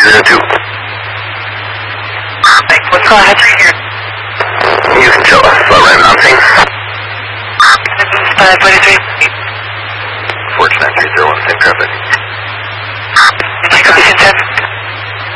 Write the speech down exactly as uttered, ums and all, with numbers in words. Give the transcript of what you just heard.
zero two. Thanks, what's call ahead right here? You can show us, uh, right announcing. This is five forty-three. Fortune nine three zero one, same traffic.